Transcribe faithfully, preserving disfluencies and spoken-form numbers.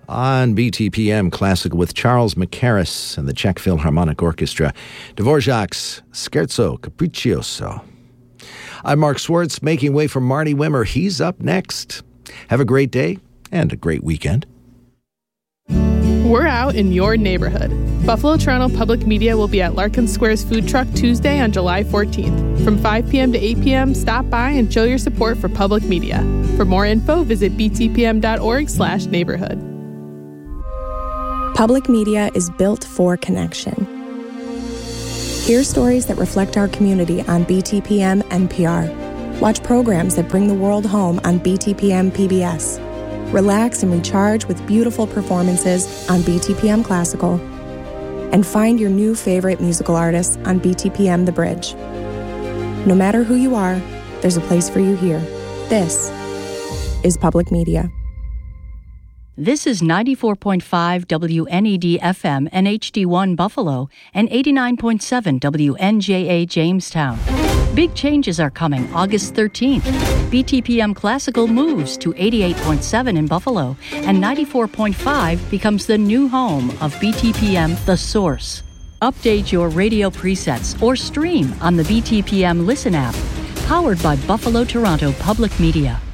on B T P M Classical with Charles Mackerras and the Czech Philharmonic Orchestra, Dvorak's Scherzo Capriccioso. I'm Mark Swartz, making way for Marty Wimmer. He's up next. Have a great day and a great weekend. We're out in your neighborhood. Buffalo Toronto Public Media will be at Larkin Square's Food Truck Tuesday on July fourteenth. From five p.m. to eight p.m., stop by and show your support for public media. For more info, visit b t p m dot org slash neighborhood. Public media is built for connection. Hear stories that reflect our community on B T P M N P R. Watch programs that bring the world home on B T P M P B S. Relax and recharge with beautiful performances on B T P M Classical. And find your new favorite musical artists on B T P M The Bridge. No matter who you are, there's a place for you here. This is public media. This is ninety-four point five W N E D F M N H D one Buffalo and eighty-nine point seven W N J A Jamestown. Big changes are coming August thirteenth. B T P M Classical moves to eighty-eight point seven in Buffalo, and ninety-four point five becomes the new home of B T P M The Source. Update your radio presets or stream on the B T P M Listen app, powered by Buffalo Toronto Public Media.